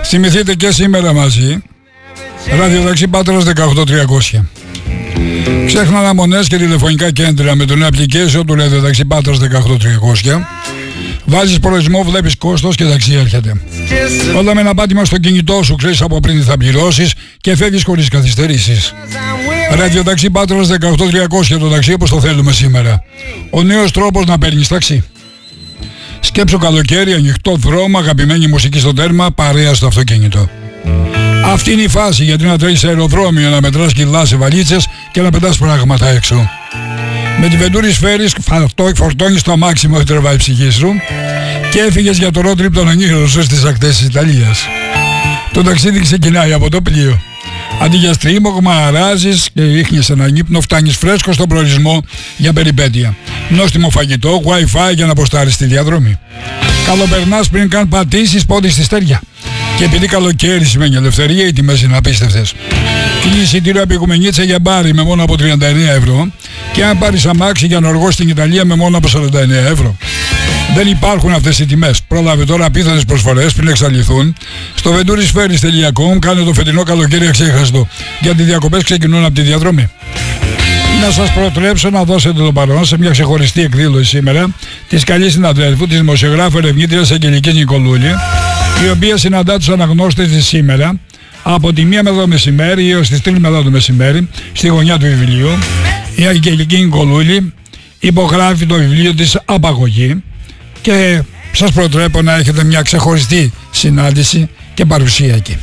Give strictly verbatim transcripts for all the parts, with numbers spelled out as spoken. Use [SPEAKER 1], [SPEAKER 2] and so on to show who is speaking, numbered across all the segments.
[SPEAKER 1] Θυμηθείτε και σήμερα μαζί. Ραδιοταξί Πάτρας δεκαοκτώ τριακόσια. Ξέχνα αναμονές και τηλεφωνικά κέντρα με τον application του Ραδιοταξί Πάτρας δεκαοκτώ τριακόσια. Βάζεις προορισμό, βλέπεις κόστος και ταξί έρχεται. Όλα με ένα πάτημα στο κινητό σου, ξέρεις από πριν τι θα πληρώσεις και φεύγεις χωρίς καθυστερήσεις. Ραδιοταξί Πάτρας δεκαοκτώ τριακόσια, το ταξί όπως το θέλουμε σήμερα. Ο νέος τρόπος να παίρνεις ταξί. Σκέψου καλοκαίρι, ανοιχτό δρόμο, αγαπημένη μουσική στο τέρμα, παρέα στο αυτοκίνητο. Αυτή είναι η φάση, γιατί να τρέχεις σε αεροδρόμιο, να μετράς κιλά σε βαλίτσες και να πετάς πράγματα έξω. Με τη Venturi Spheris φορτώνεις το αμάξι που τρεβάει η ψυχή σου και έφυγες για το road trip των ονείρων σου στις ακτές της Ιταλίας. Το ταξίδι ξεκινάει από το πλοίο. Αντί για στρίμωγμα, αράζεις και ρίχνεις έναν ύπνο, φτάνεις φρέσκο στον προορισμό για περιπέτεια. Νόστιμο φαγητό, wifi για να αποστάρεις τη διαδρομή. Καλοπερνάς πριν καν πατήσεις πόδι στη στεριά. Και επειδή καλοκαίρι σημαίνει ελευθερία, οι τιμές είναι απίστευτες. Είναι εισιτήριο επικουμενίτσα για μπάρι με μόνο από τριάντα εννέα ευρώ και αν πάρεις αμάξι για νοργό στην Ιταλία με μόνο από σαράντα εννέα ευρώ. Δεν υπάρχουν αυτές οι τιμές. Πρόλαβε τώρα απίθανες προσφορές πριν εξαλειφθούν. Στο venturisferis τελεία com κάνε το φετινό καλοκαίρι αξέχαστο, γιατί οι διακοπές ξεκινούν από τη διαδρομή. Να σας προτρέψω να δώσετε το παρόν σε μια ξεχωριστή εκδήλωση σήμερα της καλής συναδέλφου, της δημοσιογράφου ερευνήτριας Αγγελικής Νικολούλη, η οποία συναντά τους αναγνώστες της σήμερα από τη μία μετά το μεσημέρι έως τις τρεις μετά το μεσημέρι στη γωνιά του βιβλίου. Η Αγγελική Νικολούλη υπογράφει το βιβλίο της «Απαγωγή» και σας προτρέπω να έχετε μια ξεχωριστή συνάντηση και παρουσία εκεί.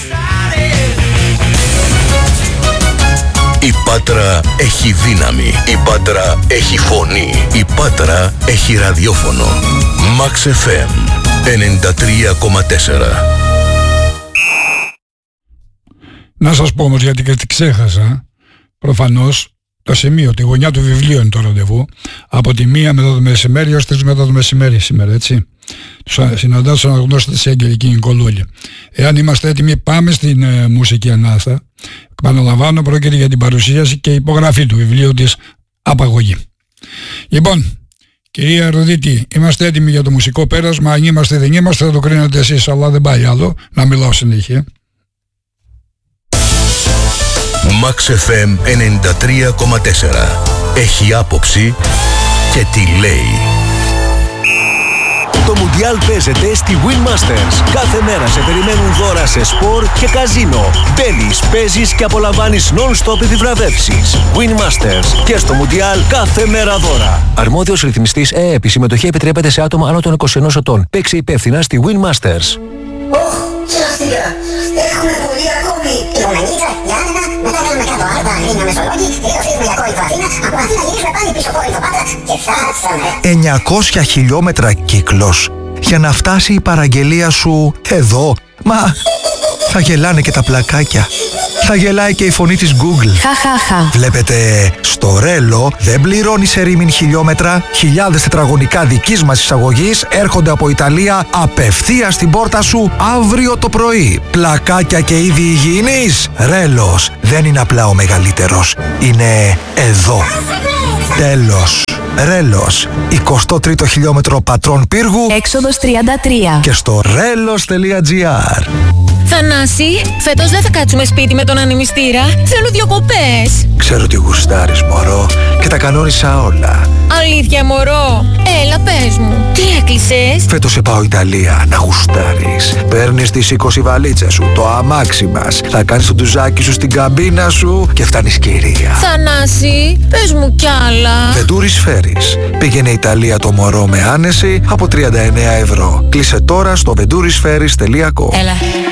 [SPEAKER 2] Η Πάτρα έχει δύναμη, η Πάτρα έχει φωνή, η Πάτρα έχει ραδιόφωνο. Max εφ εμ ενενήντα τρία κόμμα τέσσερα.
[SPEAKER 1] Να σας πω όμως, γιατί και τι ξέχασα, προφανώς το σημείο, τη γωνιά του βιβλίου είναι το ραντεβού, από τη μία μετά το μεσημέρι έως τις μετά το μεσημέρι σήμερα, έτσι. Τους συναντάω τους αναγνώστες της Αγγελική Νικολούλη. Εάν είμαστε έτοιμοι, πάμε στην ε, μουσική ανάθα. Επαναλαμβάνω, πρόκειται για την παρουσίαση και υπογραφή του βιβλίου της «Απαγωγή». Λοιπόν, κυρία Ροδίτη, είμαστε έτοιμοι για το μουσικό πέρασμα. Αν είμαστε δεν είμαστε, θα το κρίνετε εσείς, αλλά δεν πάει άλλο να μιλάω συνέχεια.
[SPEAKER 2] Max εφ εμ ενενήντα τρία κόμμα τέσσερα. Έχει άποψη και τι λέει. Το Μουντιάλ παίζεται στη Win Masters. Κάθε μέρα σε περιμένουν δώρα σε σπορ και καζίνο. Μπαίνεις, παίζεις και απολαμβάνεις non-stop επιβραβεύσεις. Win Masters. Και στο Μουντιάλ κάθε μέρα δώρα. Αρμόδιος ρυθμιστής ΕΕΠ. Η συμμετοχή επιτρέπεται σε άτομα άνω των είκοσι ενός ετών. Παίξε υπεύθυνα στη Win Masters.
[SPEAKER 3] Ωχ, σειραστήκα. Έχουμε πολύ ακόμη. Υπομονήτσα, Γιάννενα, μετά κάνουμε κάτω Άρτα, Αθήνα, Μεσολόγγι, γυρίζουμε για Κόρινθο Αθήνα, από Αθήνα γυρίζουμε πάλι πίσω Κόρινθο Πάτρα και φτάσαμε.
[SPEAKER 4] εννιακόσια χιλιόμετρα κύκλος για να φτάσει η παραγγελία σου εδώ. Μα θα γελάνε και τα πλακάκια. Θα γελάει και η φωνή της Google.
[SPEAKER 5] Χαχαχα.
[SPEAKER 4] Βλέπετε, στο Ρέλο δεν πληρώνεις σε ρήμην χιλιόμετρα. Χιλιάδες τετραγωνικά δικής μας εισαγωγής έρχονται από Ιταλία απευθείας στην πόρτα σου αύριο το πρωί. Πλακάκια και είδη υγιεινής. Ρέλος δεν είναι απλά ο μεγαλύτερος. Είναι εδώ. Τέλος. Ρέλος, εικοστό τρίτο χιλιόμετρο Πατρών Πύργου,
[SPEAKER 5] έξοδος τριάντα τρία.
[SPEAKER 4] και στο ρέλος τελεία τζι άρ.
[SPEAKER 6] Θανάση, φέτος δεν θα κάτσουμε σπίτι με τον ανεμιστήρα. Θέλω διακοπές.
[SPEAKER 4] Ξέρω τι γουστάρεις, μωρό, και τα κανόνισα όλα.
[SPEAKER 6] Αλήθεια, μωρό. Έλα, πες μου. Τι έκλεισες?
[SPEAKER 4] Φέτος σε πάω Ιταλία να γουστάρεις. Παίρνεις τις είκοσι βαλίτσες σου, το αμάξι μας. Θα κάνεις το ντουζάκι σου στην καμπίνα σου και φτάνεις κυρία.
[SPEAKER 6] Θανάση, πες μου κι άλλα.
[SPEAKER 4] Venturi Spheris. Πήγαινε Ιταλία το μωρό με άνεση από τριάντα εννέα ευρώ. Κλείσε τώρα στο venturisferis τελεία com.
[SPEAKER 6] Έλα.